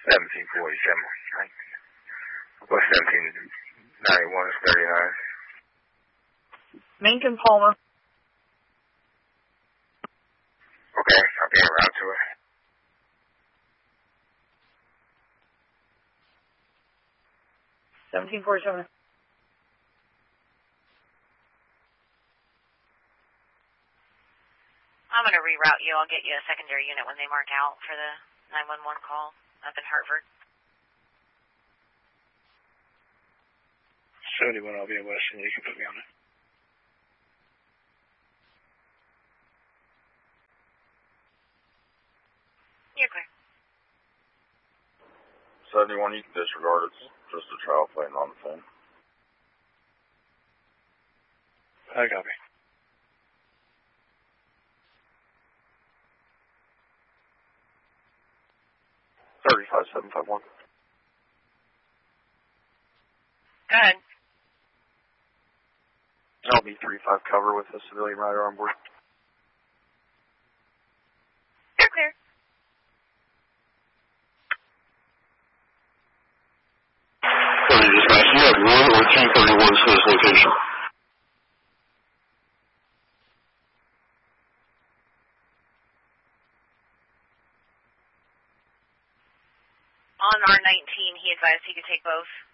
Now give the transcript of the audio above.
1747. West 1791 is 39. Lincoln Palmer. Okay, I'll be en route to it. $17.47. I'm going to reroute you. I'll get you a secondary unit when they mark out for the 911 call up in Hartford. 71, I'll be in Weston. You can put me on it. You're clear. 71, you can disregard. It's just a trial plane on the phone. I copy. $35,751. Go ahead. LB35 cover with a civilian rider on board. You're clear. Dispatch, you have 1 or 231 to this location. On R19, he advised he could take both.